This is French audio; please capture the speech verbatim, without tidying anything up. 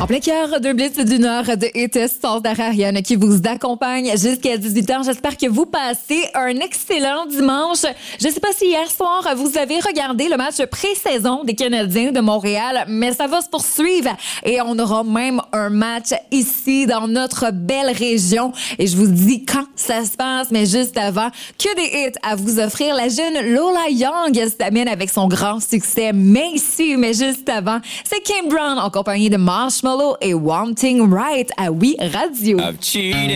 En plein cœur de Blitz du Nord de Hit Standard Ariane qui vous accompagne jusqu'à dix-huit heures. J'espère que vous passez un excellent dimanche. Je sais pas si hier soir vous avez regardé le match pré-saison des Canadiens de Montréal, mais ça va se poursuivre et on aura même un match ici dans notre belle région. Et je vous dis quand ça se passe, mais juste avant, que des hits à vous offrir. La jeune Lola Young s'amène avec son grand succès Macy, mais juste avant, c'est Kim Brown en compagnie de Marshmallow et Wanting Right à Oui Radio.